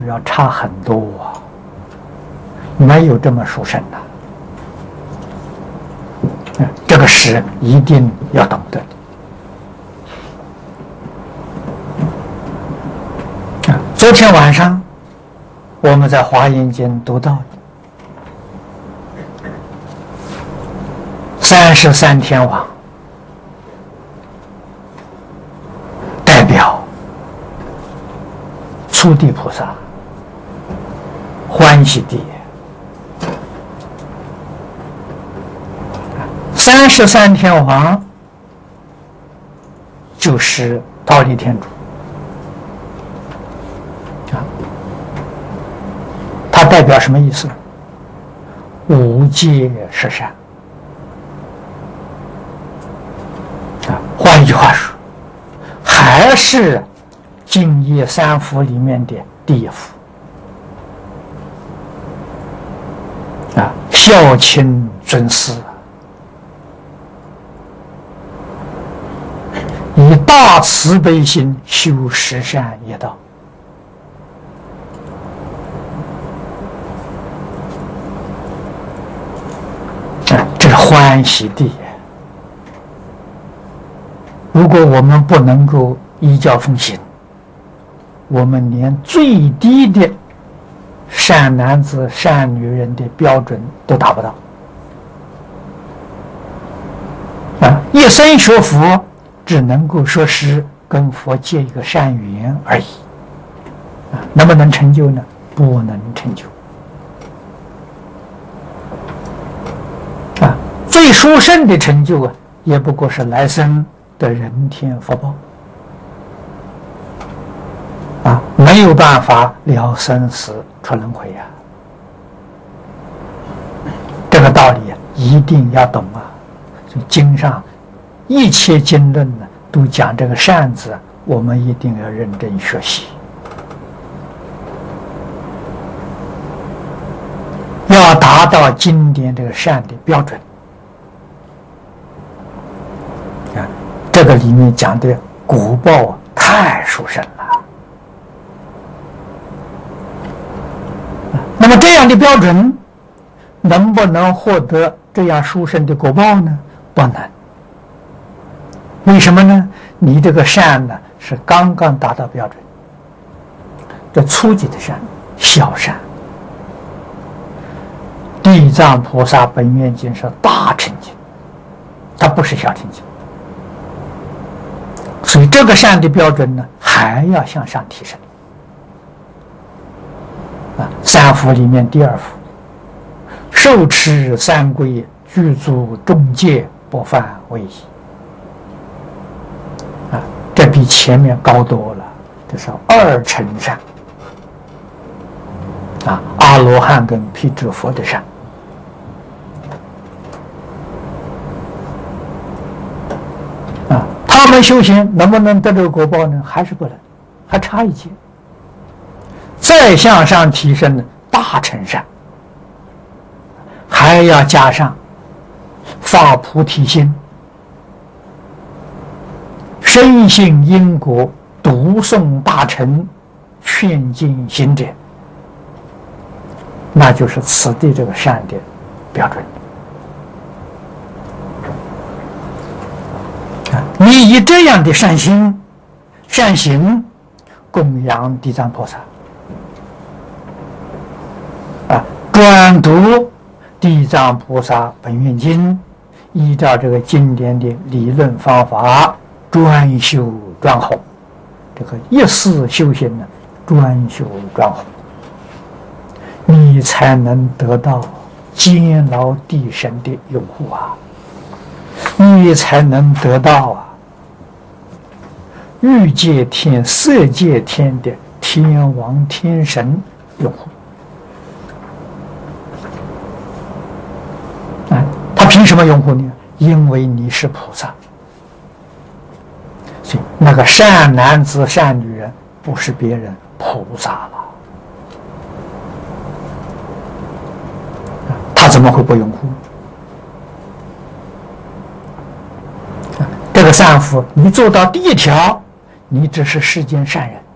要差很多啊，没有这么殊胜的。这个是一定要懂得的。昨天晚上我们在《华严经》读到33天王代表初地菩萨欢喜地，33天王就是忉利天主它代表什么意思？无界十善换一句话说，还是净业三福里面的第一福孝亲尊师，以大慈悲心修十善业道。这是欢喜地。如果我们不能够依教奉行，我们连最低的善男子善女人的标准都达不到一生学佛只能够说是跟佛结一个善缘而已能不能成就呢？不能成就最殊胜的成就也不过是来生的人天福报没有办法了生死出轮回这个道理一定要懂所以经上一切经论都讲这个善字，我们一定要认真学习，要达到经典这个善的标准这个里面讲的果报太殊胜了。那么这样的标准能不能获得这样殊胜的果报呢？不能。为什么呢？你这个善呢是刚刚达到标准，这初级的善，小善。地藏菩萨本愿经是大乘经，它不是小乘经，所以这个善的标准呢还要向上提升三福里面第二福，受持三归，具足众戒，不犯违仪这比前面高多了，这是二乘善阿罗汉跟辟支佛的善他们修行能不能得这个果报呢？还是不能，还差一阶。再向上提升的大乘善，还要加上发菩提心，深信因果，读诵大乘，劝进行者，那就是此地这个善的标准。你以这样的善心、善行供养地藏菩萨专读地藏菩萨本愿经，依照这个经典的理论方法专修专弘，这个一世修行呢，专修专弘，你才能得到监牢地神的拥护你才能得到欲界天、色界天的天王天神拥护他凭什么拥护你？因为你是菩萨，所以那个善男子善女人不是别人，菩萨了他怎么会不拥护？这个善福你做到第一条，你只是世间善人，